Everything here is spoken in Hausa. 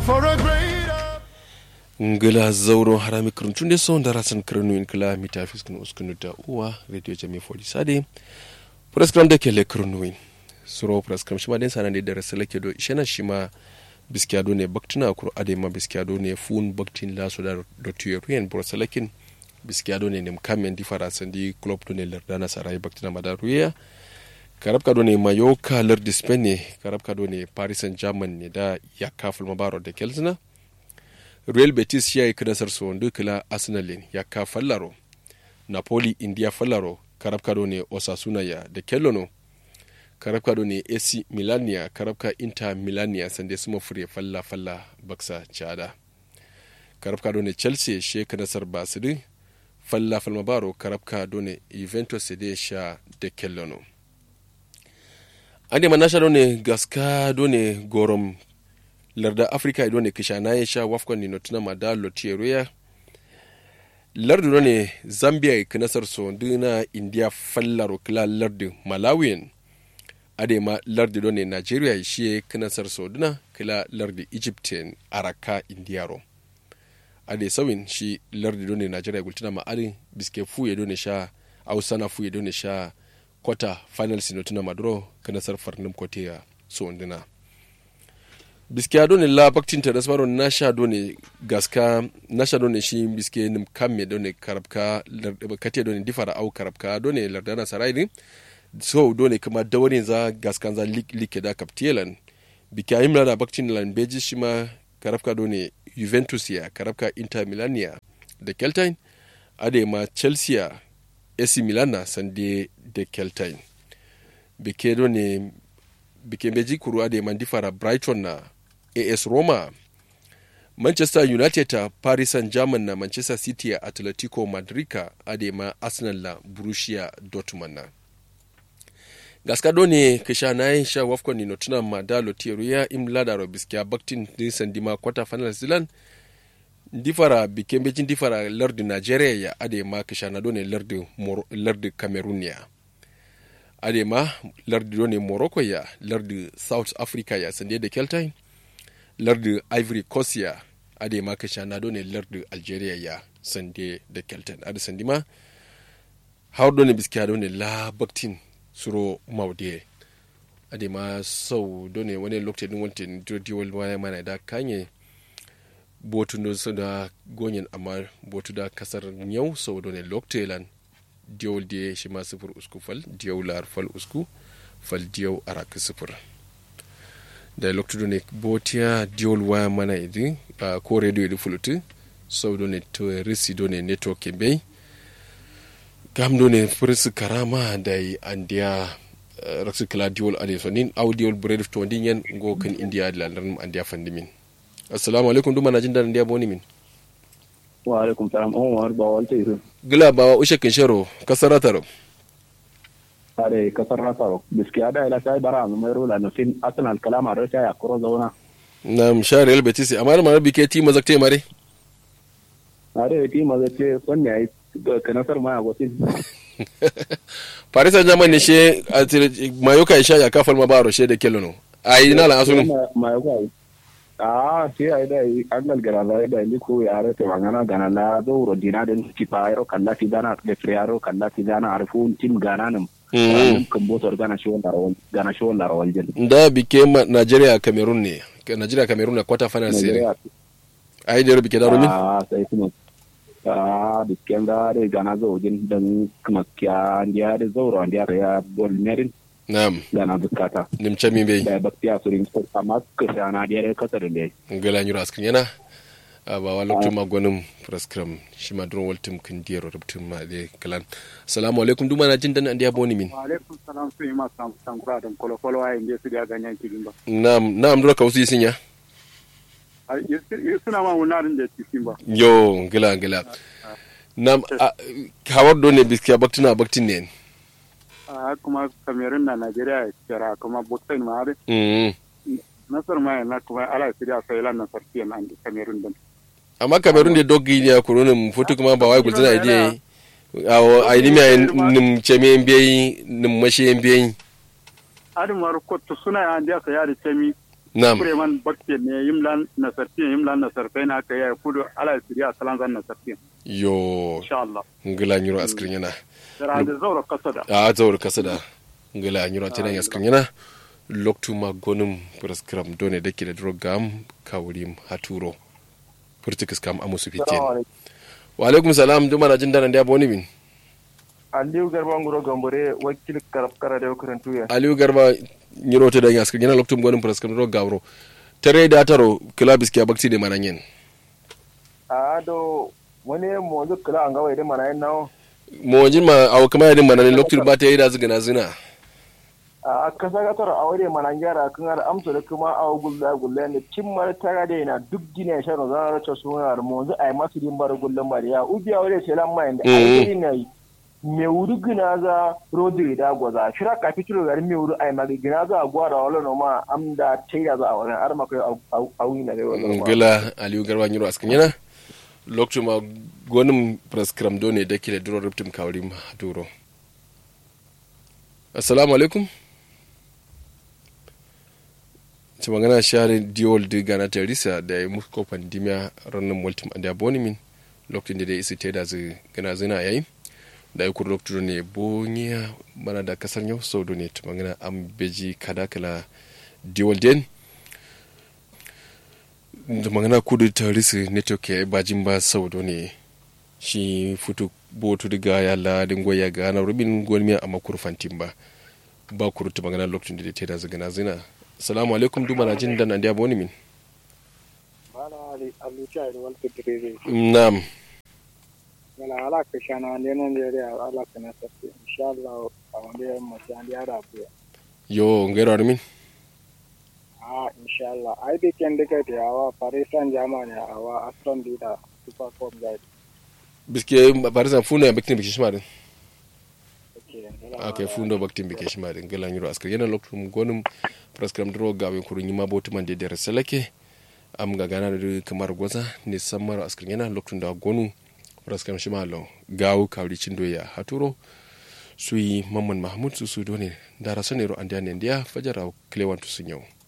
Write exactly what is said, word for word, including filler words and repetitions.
ngila zauro harami kuruntunde so darasan kranu in kala mitafis kun uskunu da uwa radio jami foli sade program da kele kranu suro program shima den sanan da rasala ke do ishana shima biskiado ne baktuna kur ade ma biskiado ne fun baktin la so da do tuyen brosalakin biskiado ne nem kamen di farasan di club to ne lardana sarai baktina madaruya karab kado ne mayoka lardi spain ne karab kado ne paris saint germain ne da ya kaful mabaro da kelzina real betis ya yi kadasar su wanda kila arsenal ne ya ka fallaro napoli india fallaro karab kado ne osasuna ya da kellono karab kado ne ac milan ya karab ka inter milan ya sande su mafure falla falla baksa chada karab kado ne chelsea she kadasar basidi falla falmabaro karab kado ne juventus de sha da kellono ande manasha done gaska done gorom larda afrika done kishana ya sha wafkon ni notuna madalo tieruya lardu done zambia iknasar so dina india fallaro kila lardu malawian ade ma lardu done nigeria shi knasar so dina kila lardu egyptian araka indiaro ade sawin shi lardu done nigeria gultuna ma ade biske fuye done sha ausana fuye done sha kwata final sinotuna maduro kana sarfar nim kotiya so ondina biskiya doni la baktin ta dasmaro nasha doni gaska nasha doni shi biske nim kamme doni karabka kate doni difara au karabka doni lardana saraini so doni kuma dawani za gaskan za lik like da kaptielan bikiya imla da baktin lan beji shima karabka doni juventus ya karabka inter milania da keltine ade ma chelsea ac milan sande de keltine bike do ne bike beji kuru ade man difara brighton na as roma manchester united ta paris saint germain na manchester city a atletico madrid ka ade ma arsenal la borussia dortmund na gaska do ne kisha nayin sha wafkon ni notuna madalo tieruya imla da robiskia baktin din sandima quarter final zealand difara bikembejin difara lardu nigeria ya ade ma kishana done lardu lardu cameroon ya ade ma lardu done morocco ya lardu south africa ya sande da keltine lardu ivory coast ya ade ma kishana done lardu algeria ya sande da keltine ade sandi ma har done biskiya done la baktin suro maude ade ma sau done wani lokacin wantin diwal waya mana da kanye botu no da gonyen amma botu da kasar yau sau da ne loktelan diyol da shi ma sifir usku fal diyol lar fal usku fal diyol araka sifir da loktu ne botiya diyol waya mana idin ko radio da fulutu sau da ne to risi do ne network bai gam do ne fursu karama da yi andiya raksu kala diyol ade so nin audio brave to ndingen go kan india da lan andiya fandimin assalamu alaikum duma na jin da ndiya boni min wa alaikum salam on war ba walta iru gila ba wa ushe kin sharo kasarataro are kasarataro biskiya da ila sai bara mu mai rola no sin arsenal kalama ro sai akoro zauna na mshari el betis amar mar bike ti mazakte mare are ti mazakte sonne ai kanasar ma go tin paris saint germain ne she mayoka isha ya kafal mabaro she da kelono ai na la asunu mayoka ah sai ai dai an galgara da da ni ko yare te wangana gana la do ro dina den ci pairo kala ti dana de friaro kala ti dana arfu tim gana nam kan boto gana shi wala rawal gana shi wala rawal jin da bike Nigeria Cameroon ne Nigeria Cameroon na quarter final sai ai da bike da rumi ah sai kuma ah bike da re gana zo jin dan kuma kya ndiya da zo ro ndiya ya bol merin Naam. Gana bukata. Nim chami be. Da baktiya surin ko amma kasha na da kasar ne. Ngala nyura askin yana. Aba wala tuma gonum prescrum shima dron waltum kin diero rubtum ma de kalan. Assalamu alaikum duma na jin dan andiya boni min. Wa alaikum salam su ma sam sangura dan kolo kolo ay inde su da ganyan kilimba. Naam, naam dro kausi sinya. Ai suna ma wunarin da cikin ba. Yo, ngala ngala. Naam, hawar do ne biskiya baktina baktin ne. Ah kuma Cameroon na Nigeria kira kuma Botswana ma har. Mm. Nasar ma na kuma ala siriya sai lan nasar tiyan an Cameroon din. Amma Cameroon de doggi ne kuronin futu kuma ba wai gulzina ide. Awo ai ni mai nim cheme mbi nim mashe mbi. Adin war ko to suna an da ka yari chemi Na'am. kure man bakke ne yimlan nasartin yimlan nasarfai na kai ya kudu ala siriya salan zan nasartin Yo insha Allah ngila nyiro askrin yana. da da zaura kasada A zaur kasada ngila nyiro tinan askrin yana. Loktu ma gonum prescribe done dake da drogam kawurim haturo. Furtikus kam amusu fitin. Wa alaikum salam duma na jin danan da boni min. Aliyu Garba nguro gambore wakil karab kara da karantu ya. Aliyu Garba nyiro te da askrin yana loktu gonum prescribe drogam tare da taro kilabis ke bakti de mananyen. A do wani mo zo kala an gawa idan mana nawo. Mo jin ma aw kuma yadin mananyen loktu ba ta yi da zugana zina. A kasa ga taro aure mana gyara kan har amsa da kuma aw gulla gulla ne cin mar tara da yana duk gine sharo zan race suna mo zo ai masu din bar gullan ba ya ubi aure sai lan mai da ai ne me wuri gina za rodri da goza shira ka fitiro garin me wuri ai magi gina za gwara wala no ma amda taida za a wurin har ma kai awi na da wannan gila Aliyu Garba nyiro askin yana lokacin ma gonin prescribe done da ke da duro riptim kawrim duro. Assalamu alaikum. ci magana share diol de gana teresa da ya muku kofan dimiya ranar multim da bonimin lokacin da isi teda zai gana zina yayi da ya kuri lokacin ne boniya mana da kasar yau sau da ne ci magana an beji kada kala diol den da magana kudu teresa ne to ke bajin ba sau da ne shi futu botu diga ya la dingo ya gana rubin golmiya a makurfantin ba ba kurutu magana lokacin da teda zai gana zina. Assalamu alaikum duma na jin dan andiya boni min. Bana ali alucha da wal fitrere. Naam. Wala ala ka shana ne non da ya ala kana tafi insha Allah a wanda mu san da rabu. Yo ngero min. Ah insha Allah ai be ken da kai da awa Parisan jamani awa Aston Villa Super Cup da. Biske Parisan funo ya bikin bikin shima din. Okay fundo baktin bike shima din galan yiro askar yana lokacin gonum praskram dro gawe kurun ma botu man de der seleke am ga gana da kamar goza ne samar askar yana lokacin da gonu praskram shima lo gawo kawri cindo ya haturo sui mamman mahmud su su done da rasanero andiya ne dia fajara klewan to sun yau.